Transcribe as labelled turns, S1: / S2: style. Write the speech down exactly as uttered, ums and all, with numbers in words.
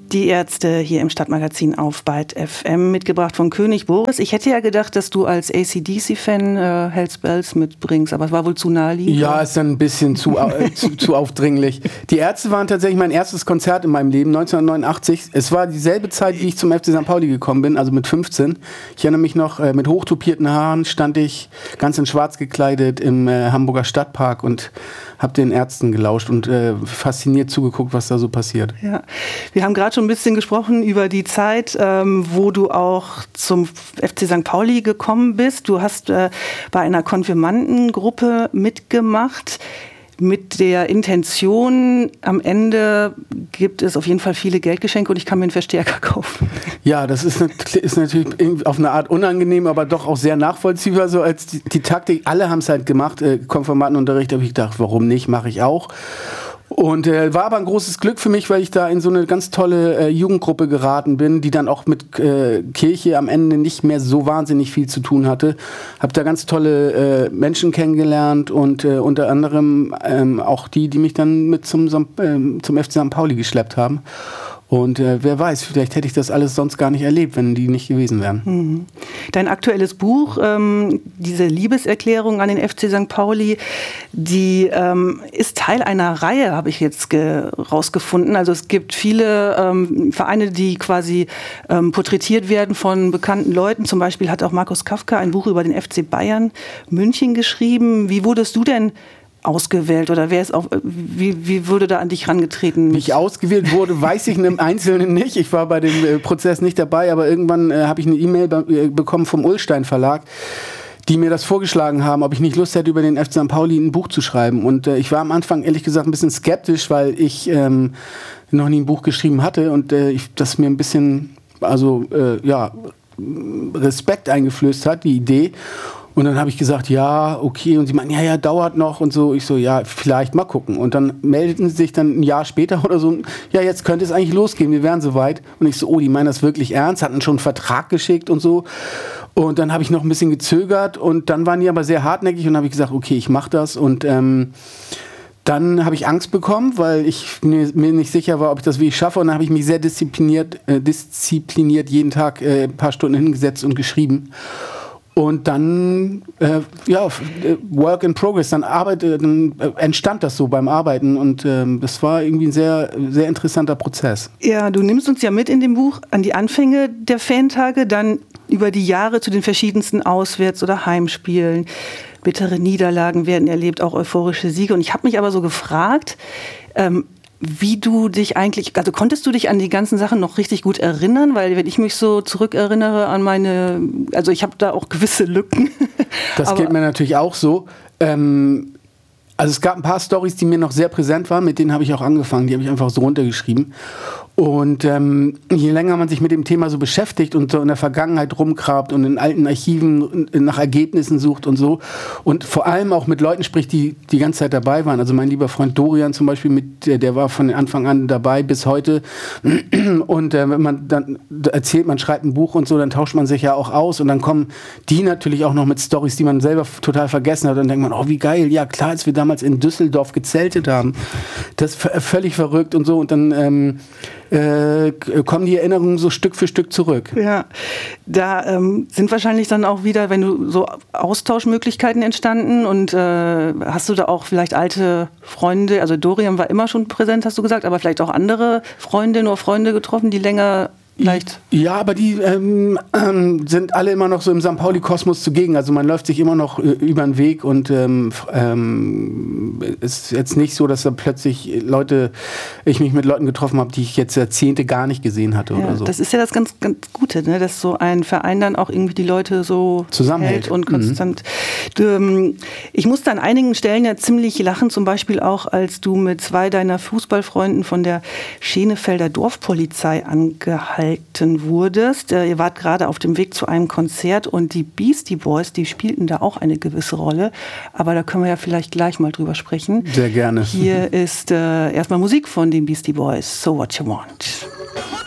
S1: Die Ärzte hier im Stadtmagazin auf Byte F M, mitgebracht von König Boris. Ich hätte ja gedacht, dass du als A C D C-Fan äh, Hells Bells mitbringst, aber es war wohl zu naheliegend.
S2: Ja, ist dann ein bisschen zu, äh, zu, zu aufdringlich. Die Ärzte waren tatsächlich mein erstes Konzert in meinem Leben, neunzehnhundertneunundachtzig. Es war dieselbe Zeit, wie ich zum F C Sankt Pauli gekommen bin, also mit fünfzehn. Ich erinnere mich noch, äh, mit hochtopierten Haaren stand ich ganz in schwarz gekleidet im äh, Hamburger Stadtpark und habe den Ärzten gelauscht und äh, fasziniert zugeguckt, was da so passiert.
S1: Ja, wir haben gerade schon ein bisschen gesprochen über die Zeit, ähm, wo du auch zum F C Sankt Pauli gekommen bist. Du hast äh, bei einer Konfirmandengruppe mitgemacht mit der Intention, am Ende gibt es auf jeden Fall viele Geldgeschenke und ich kann mir einen Verstärker kaufen.
S2: Ja, das ist, ist natürlich auf eine Art unangenehm, aber doch auch sehr nachvollziehbar, so als die, die Taktik. Alle haben es halt gemacht, äh, Konfirmandenunterricht, habe ich gedacht, warum nicht, mache ich auch. Und äh, war aber ein großes Glück für mich, weil ich da in so eine ganz tolle äh, Jugendgruppe geraten bin, die dann auch mit äh, Kirche am Ende nicht mehr so wahnsinnig viel zu tun hatte. Hab da ganz tolle äh, Menschen kennengelernt und äh, unter anderem ähm, auch die, die mich dann mit zum, äh, zum F C Sankt Pauli geschleppt haben. Und äh, wer weiß, vielleicht hätte ich das alles sonst gar nicht erlebt, wenn die nicht gewesen wären.
S1: Mhm. Dein aktuelles Buch, ähm, diese Liebeserklärung an den F C Sankt Pauli, die ähm, ist Teil einer Reihe, habe ich jetzt rausgefunden. Also es gibt viele ähm, Vereine, die quasi ähm, porträtiert werden von bekannten Leuten. Zum Beispiel hat auch Markus Kafka ein Buch über den F C Bayern München geschrieben. Wie wurdest du denn ausgewählt oder wer ist auch, wie, wie wurde da an dich rangetreten?
S2: Wie ich ausgewählt wurde, weiß ich im Einzelnen nicht. Ich war bei dem äh, Prozess nicht dabei, aber irgendwann äh, habe ich eine E-Mail be- bekommen vom Ullstein Verlag, die mir das vorgeschlagen haben, ob ich nicht Lust hätte, über den F C Sankt Pauli ein Buch zu schreiben. Und äh, ich war am Anfang ehrlich gesagt ein bisschen skeptisch, weil ich ähm, noch nie ein Buch geschrieben hatte und äh, ich, das mir ein bisschen, also äh, ja, Respekt eingeflößt hat, die Idee. Und dann habe ich gesagt, ja, okay. Und sie meinten, ja, ja, dauert noch und so. Ich so, ja, vielleicht mal gucken. Und dann meldeten sie sich dann ein Jahr später oder so, ja, jetzt könnte es eigentlich losgehen, wir wären soweit. Und ich so, oh, die meinen das wirklich ernst, hatten schon einen Vertrag geschickt und so. Und dann habe ich noch ein bisschen gezögert und dann waren die aber sehr hartnäckig und habe ich gesagt, okay, ich mache das. Und ähm, dann habe ich Angst bekommen, weil ich mir, mir nicht sicher war, ob ich das wirklich schaffe. Und dann habe ich mich sehr diszipliniert, äh, diszipliniert jeden Tag äh, ein paar Stunden hingesetzt und geschrieben. Und dann, äh, ja, Work in Progress, dann, arbeit, dann entstand das so beim Arbeiten und ähm, das war irgendwie ein sehr, sehr interessanter Prozess.
S1: Ja, du nimmst uns ja mit in dem Buch an die Anfänge der Fantage, dann über die Jahre zu den verschiedensten Auswärts- oder Heimspielen. Bittere Niederlagen werden erlebt, auch euphorische Siege. Und ich habe mich aber so gefragt, ähm, wie du dich eigentlich, also konntest du dich an die ganzen Sachen noch richtig gut erinnern? Weil wenn ich mich so zurückerinnere an meine, also ich habe da auch gewisse Lücken.
S2: Das geht mir natürlich auch so. Ähm, also es gab ein paar Storys, die mir noch sehr präsent waren, mit denen habe ich auch angefangen, die habe ich einfach so runtergeschrieben. Und ähm, je länger man sich mit dem Thema so beschäftigt und so in der Vergangenheit rumkrabt und in alten Archiven nach Ergebnissen sucht und so und vor allem auch mit Leuten spricht, die die ganze Zeit dabei waren. Also mein lieber Freund Dorian zum Beispiel, mit, der war von Anfang an dabei bis heute. Und äh, wenn man dann erzählt, man schreibt ein Buch und so, dann tauscht man sich ja auch aus und dann kommen die natürlich auch noch mit Storys, die man selber total vergessen hat. Und dann denkt man, oh wie geil, ja klar, als wir damals in Düsseldorf gezeltet haben. Das ist v- völlig verrückt und so und dann ähm, Äh, kommen die Erinnerungen so Stück für Stück zurück.
S1: Ja, da ähm, sind wahrscheinlich dann auch wieder, wenn du so Austauschmöglichkeiten entstanden und äh, hast du da auch vielleicht alte Freunde, also Dorian war immer schon präsent, hast du gesagt, aber vielleicht auch andere Freundinnen oder Freunde getroffen, die länger vielleicht...
S2: Ja, aber die ähm, ähm, sind alle immer noch so im Sankt Pauli-Kosmos zugegen. Also man läuft sich immer noch äh, über den Weg und ähm, ähm, ist jetzt nicht so, dass da plötzlich Leute, ich mich mit Leuten getroffen habe, die ich jetzt Jahrzehnte gar nicht gesehen hatte
S1: ja,
S2: oder so.
S1: Das ist ja das ganz, ganz Gute, ne? Dass so ein Verein dann auch irgendwie die Leute so
S2: zusammenhält
S1: und konstant. Mhm. Du, ähm, ich musste an einigen Stellen ja ziemlich lachen, zum Beispiel auch, als du mit zwei deiner Fußballfreunden von der Schenefelder Dorfpolizei angehalten wurdest. Äh, ihr wart gerade auf dem Weg zu einem Konzert und die Beastie Boys, die spielten da auch eine gewisse Rolle. Aber da können wir ja vielleicht gleich mal drüber sprechen.
S2: Sehr gerne.
S1: Hier ist äh, erstmal Musik von den Beastie Boys. So What You Want.